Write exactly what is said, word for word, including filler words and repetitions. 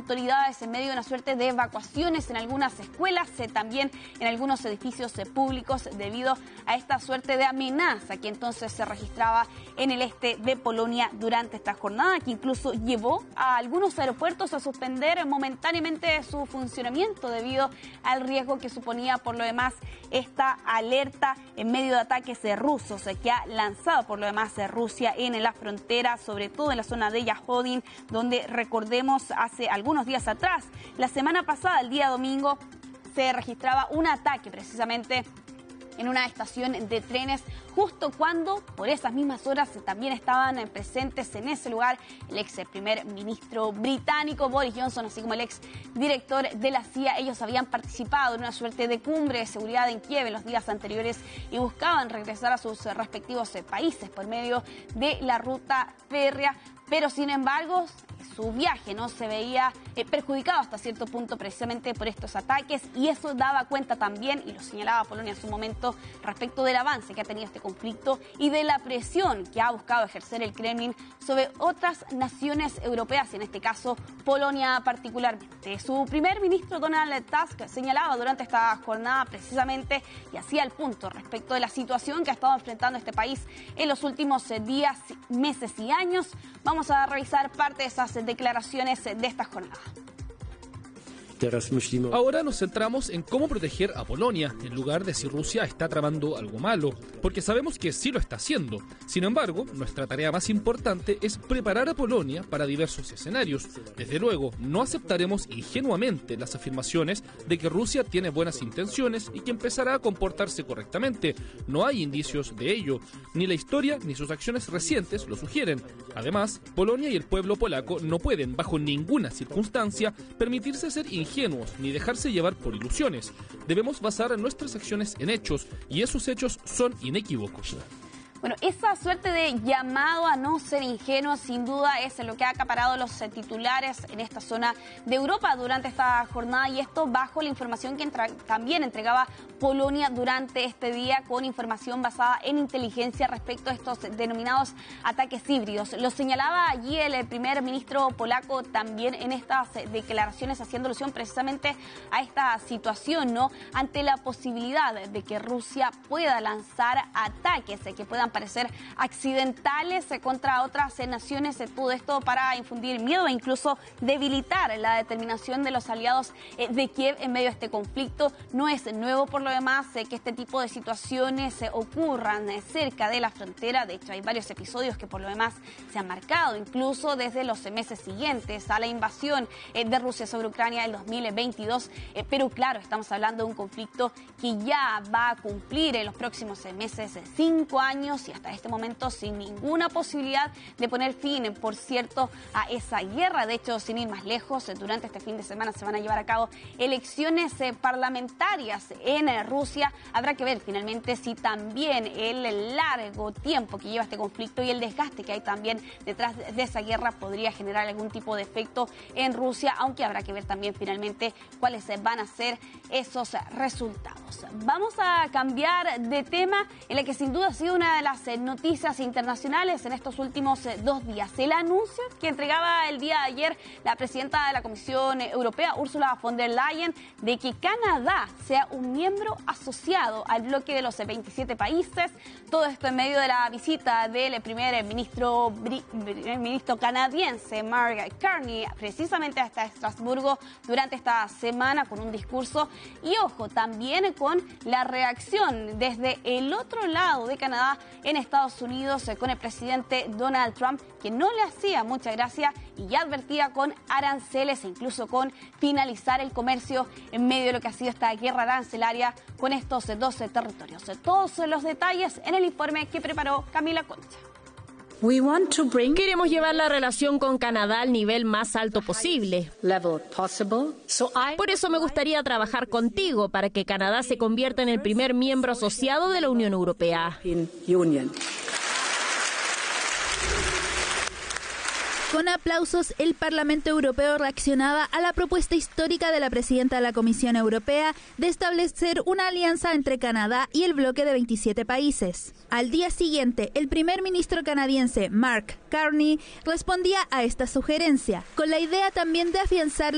autoridades en medio de una suerte de evacuaciones en algunas escuelas, eh, también en algunos edificios eh, públicos debido a esta suerte de amenaza que entonces se registraba en el este de Polonia durante esta jornada, que incluso llevó a algunos aeropuertos a suspender momentáneamente su funcionamiento debido al riesgo que suponía por lo demás esta alerta en medio de ataques eh, rusos eh, que ha lanzado por lo demás eh, Rusia en la frontera, sobre todo en la zona de Yahodin, donde recordemos hace algunos días atrás, la semana pasada, el día domingo, se registraba un ataque precisamente en una estación de trenes, justo cuando por esas mismas horas también estaban presentes en ese lugar el ex primer ministro británico Boris Johnson, así como el ex director de la C I A. Ellos habían participado en una suerte de cumbre de seguridad en Kiev en los días anteriores y buscaban regresar a sus respectivos países por medio de la ruta férrea, pero sin embargo su viaje no se veía eh, perjudicado hasta cierto punto precisamente por estos ataques, y eso daba cuenta también, y lo señalaba Polonia en su momento, respecto del avance que ha tenido este conflicto y de la presión que ha buscado ejercer el Kremlin sobre otras naciones europeas, y en este caso Polonia particularmente. Su primer ministro Donald Tusk señalaba durante esta jornada precisamente y hacía el punto respecto de la situación que ha estado enfrentando este país en los últimos eh, días, meses y años. Vamos a revisar parte de esas declaraciones de esta jornada. Ahora nos centramos en cómo proteger a Polonia, en lugar de si Rusia está tramando algo malo, porque sabemos que sí lo está haciendo. Sin embargo, nuestra tarea más importante es preparar a Polonia para diversos escenarios. Desde luego, no aceptaremos ingenuamente las afirmaciones de que Rusia tiene buenas intenciones y que empezará a comportarse correctamente. No hay indicios de ello. Ni la historia ni sus acciones recientes lo sugieren. Además, Polonia y el pueblo polaco no pueden, bajo ninguna circunstancia, permitirse ser ingenuos ni dejarse llevar por ilusiones. Debemos basar nuestras acciones en hechos, y esos hechos son inequívocos. Bueno, esa suerte de llamado a no ser ingenuos sin duda es lo que ha acaparado los titulares en esta zona de Europa durante esta jornada, y esto bajo la información que entra, también entregaba Polonia durante este día, con información basada en inteligencia respecto a estos denominados ataques híbridos. Lo señalaba allí el primer ministro polaco también en estas declaraciones, haciendo alusión precisamente a esta situación, ¿no? Ante la posibilidad de que Rusia pueda lanzar ataques que puedan parecer accidentales contra otras naciones, todo esto para infundir miedo e incluso debilitar la determinación de los aliados de Kiev en medio de este conflicto. No es nuevo por lo demás que este tipo de situaciones ocurran cerca de la frontera. De hecho, hay varios episodios que por lo demás se han marcado incluso desde los meses siguientes a la invasión de Rusia sobre Ucrania en dos mil veintidós, pero claro, estamos hablando de un conflicto que ya va a cumplir en los próximos meses cinco años, y hasta este momento sin ninguna posibilidad de poner fin, por cierto, a esa guerra. De hecho, sin ir más lejos, durante este fin de semana se van a llevar a cabo elecciones parlamentarias en Rusia. Habrá que ver finalmente si también el largo tiempo que lleva este conflicto y el desgaste que hay también detrás de esa guerra podría generar algún tipo de efecto en Rusia, aunque habrá que ver también finalmente cuáles van a ser esos resultados. Vamos a cambiar de tema, en la que sin duda ha sido una de las noticias internacionales en estos últimos dos días. El anuncio que entregaba el día de ayer la presidenta de la Comisión Europea, Ursula von der Leyen, de que Canadá sea un miembro asociado al bloque de los veintisiete países. Todo esto en medio de la visita del primer ministro, primer ministro canadiense, Mark Carney, precisamente hasta Estrasburgo durante esta semana, con un discurso. Y ojo, también con la reacción desde el otro lado de Canadá en Estados Unidos, con el presidente Donald Trump, que no le hacía mucha gracia y ya advertía con aranceles e incluso con finalizar el comercio en medio de lo que ha sido esta guerra arancelaria con estos doce territorios. Todos los detalles en el informe que preparó Camila Concha. Queremos llevar la relación con Canadá al nivel más alto posible. Por eso me gustaría trabajar contigo para que Canadá se convierta en el primer miembro asociado de la Unión Europea. Con aplausos, el Parlamento Europeo reaccionaba a la propuesta histórica de la presidenta de la Comisión Europea de establecer una alianza entre Canadá y el bloque de veintisiete países. Al día siguiente, el primer ministro canadiense Mark Carney respondía a esta sugerencia, con la idea también de afianzar